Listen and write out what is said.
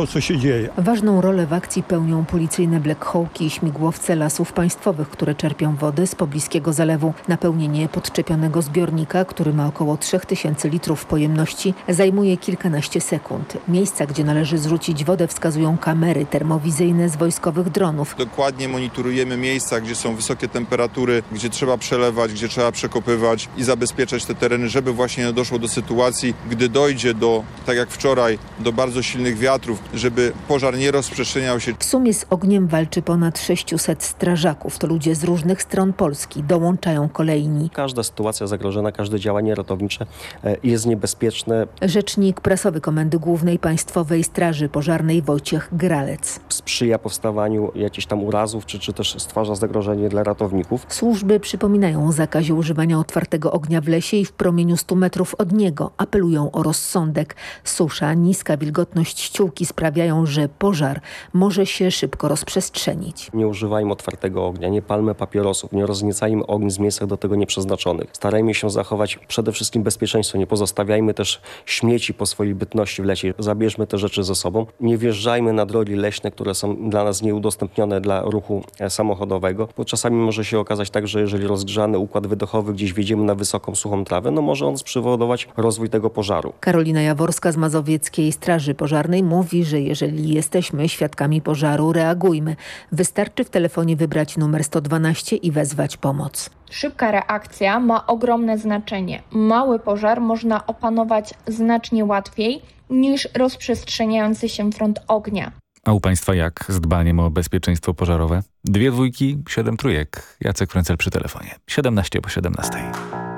to, co się dzieje. Ważną rolę w akcji pełnią policyjne Black Hawki i śmigłowce Lasów Państwowych, które czerpią wodę z pobliskiego zalewu. Napełnienie podczepionego zbiornika, który ma około 3000 litrów pojemności, zajmuje kilkanaście sekund. Miejsca, gdzie należy zrzucić wodę, wskazują kamery termowizyjne z wojskowych dronów. Dokładnie monitorujemy miejsca, gdzie są wysokie temperatury, gdzie trzeba przelewać, gdzie trzeba przekopywać i zabezpieczać te tereny, żeby właśnie nie doszło do sytuacji, gdy dojdzie do, tak jak wczoraj, do bardzo silnych wiatrów, żeby pożar nie rozprzestrzeniał się. W sumie z ogniem walczy ponad 600 strażaków. To ludzie z różnych stron Polski. Dołączają kolejni. Każda sytuacja zagrożona, każde działanie ratownicze jest niebezpieczne. Rzecznik prasowy Komendy Głównej Państwowej Straży Pożarnej Wojciech Gralec. Sprzyja powstawaniu jakichś tam urazów, czy też stwarza zagrożenie dla ratowników. Służby przypominają o zakazie używania otwartego ognia w lesie i w promieniu 100 metrów od niego. Apelują o rozsądek. Susza, niska wilgotność ściółki sprawiają, że pożar może się szybko rozprzestrzenić. Nie używajmy otwartego ognia, nie palmy papierosów, nie rozniecajmy ognisk w miejscach do tego nieprzeznaczonych. Starajmy się zachować przede wszystkim bezpieczeństwo, nie pozostawiajmy też śmieci po swojej bytności w lesie. Zabierzmy te rzeczy ze sobą. Nie wjeżdżajmy na drogi leśne, które są dla nas nieudostępnione dla ruchu samochodowego, bo czasami może się okazać tak, że jeżeli rozgrzany układ wydechowy gdzieś wjedziemy na wysoką, suchą trawę, no może on spowodować rozwój tego pożaru. Karolina Jaworska z Mazowieckiej Straży Pożarnej mówi, że jeżeli jesteśmy świadkami pożaru, reagujmy. Wystarczy w telefonie wybrać numer 112 i wezwać pomoc. Szybka reakcja ma ogromne znaczenie. Mały pożar można opanować znacznie łatwiej niż rozprzestrzeniający się front ognia. A u Państwa jak z dbaniem o bezpieczeństwo pożarowe? 2 dwójki, 7 trójek. Jacek Frencel przy telefonie. 17 po 17.